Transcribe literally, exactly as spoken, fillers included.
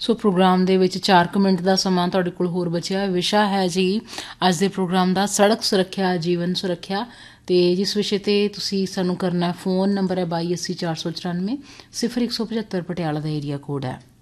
ਸੋ programme ਦੇ ਵਿੱਚ ਚਾਰ ਕੁ ਮਿੰਟ ਦਾ ਸਮਾਂ ਤੁਹਾਡੇ ਕੋਲ ਹੋਰ ਬਚਿਆ। ਵਿਸ਼ਾ ਹੈ ਜੀ ਅੱਜ ਦੇ ਪ੍ਰੋਗਰਾਮ ਦਾ ਸੜਕ ਸੁਰੱਖਿਆ ਜੀਵਨ ਸੁਰੱਖਿਆ, ਅਤੇ ਜਿਸ ਵਿਸ਼ੇ 'ਤੇ ਤੁਸੀਂ ਸਾਨੂੰ ਕਰਨਾ। ਫੋਨ ਨੰਬਰ ਹੈ ਬਾਈ ਅੱਸੀ ਚਾਰ ਸੌ ਚੁਰਾਨਵੇਂ ਸਿਫਰ ਇੱਕ ਸੌ ਪਝੱਤਰ, ਪਟਿਆਲਾ ਦਾ ਏਰੀਆ ਕੋਡ ਹੈ।